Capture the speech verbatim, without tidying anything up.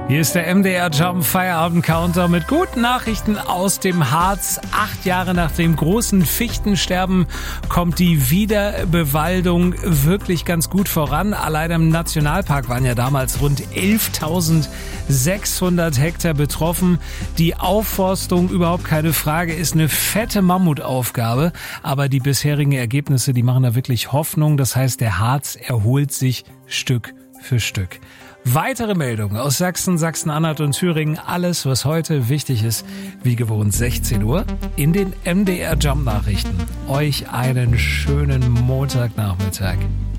Hier ist der M D R Jump Feierabend Counter mit guten Nachrichten aus dem Harz. Acht Jahre nach dem großen Fichtensterben kommt die Wiederbewaldung wirklich ganz gut voran. Allein im Nationalpark waren ja damals rund elftausendsechshundert Hektar betroffen. Die Aufforstung, überhaupt keine Frage, ist eine fette Mammutaufgabe. Aber die bisherigen Ergebnisse, die machen da wirklich Hoffnung. Das heißt, der Harz erholt sich Stück für Stück. Weitere Meldungen aus Sachsen, Sachsen-Anhalt und Thüringen. Alles, was heute wichtig ist, wie gewohnt sechzehn Uhr in den M D R Jump Nachrichten. Euch einen schönen Montagnachmittag.